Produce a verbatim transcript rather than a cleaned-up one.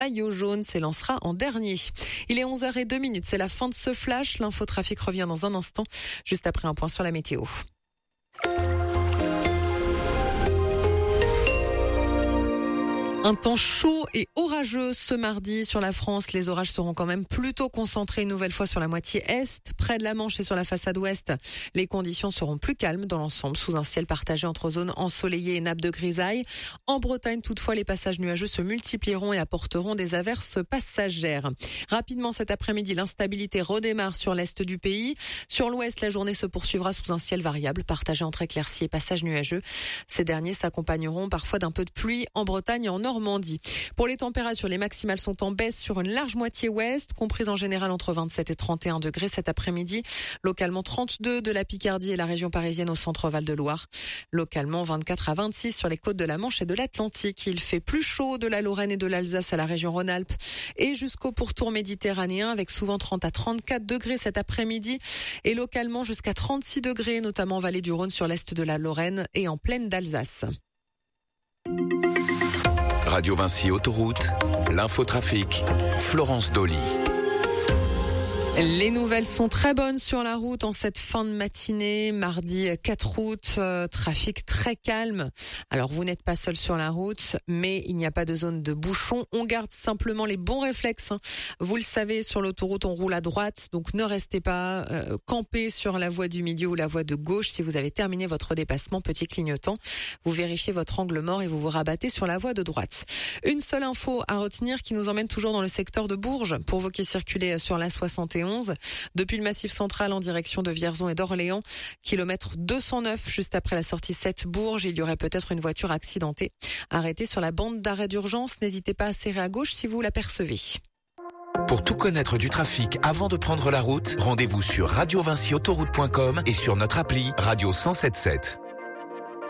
maillot jaune s'élancera en dernier. Il est onze heures zéro deux, c'est la fin de ce flash. L'infotrafic revient dans un instant, juste après un point sur la météo. Un temps chaud et orageux ce mardi sur la France. Les orages seront quand même plutôt concentrés une nouvelle fois sur la moitié est, près de la Manche et sur la façade ouest. Les conditions seront plus calmes dans l'ensemble, sous un ciel partagé entre zones ensoleillées et nappes de grisaille. En Bretagne, toutefois, les passages nuageux se multiplieront et apporteront des averses passagères. Rapidement cet après-midi, l'instabilité redémarre sur l'est du pays. Sur l'ouest, la journée se poursuivra sous un ciel variable, partagé entre éclaircies et passages nuageux. Ces derniers s'accompagneront parfois d'un peu de pluie en Bretagne et en Normandie. Normandie. Pour les températures, les maximales sont en baisse sur une large moitié ouest, comprises en général entre vingt-sept et trente et un degrés cet après-midi. Localement trente-deux de la Picardie et la région parisienne au centre Val-de-Loire. Localement vingt-quatre à vingt-six sur les côtes de la Manche et de l'Atlantique. Il fait plus chaud de la Lorraine et de l'Alsace à la région Rhône-Alpes et jusqu'au pourtour méditerranéen avec souvent trente à trente-quatre degrés cet après-midi et localement jusqu'à trente-six degrés, notamment en vallée du Rhône sur l'est de la Lorraine et en plaine d'Alsace. Radio Vinci Autoroute, l'infotrafic, Florence Dolly. Les nouvelles sont très bonnes sur la route en cette fin de matinée, mardi quatre août, euh, trafic très calme. Alors vous n'êtes pas seul sur la route, mais il n'y a pas de zone de bouchon. On garde simplement les bons réflexes. Vous le savez, sur l'autoroute, on roule à droite, donc ne restez pas euh, campés sur la voie du milieu ou la voie de gauche. Si vous avez terminé votre dépassement, petit clignotant, vous vérifiez votre angle mort et vous vous rabattez sur la voie de droite. Une seule info à retenir qui nous emmène toujours dans le secteur de Bourges pour vous qui circulez sur la soixante et onze. Depuis le Massif central en direction de Vierzon et d'Orléans, kilomètre deux cent neuf, juste après la sortie sept Bourges, il y aurait peut-être une voiture accidentée. Arrêtée sur la bande d'arrêt d'urgence, n'hésitez pas à serrer à gauche si vous l'apercevez. Pour tout connaître du trafic avant de prendre la route, rendez-vous sur radio vinci autoroute point com et sur notre appli Radio cent soixante-dix-sept.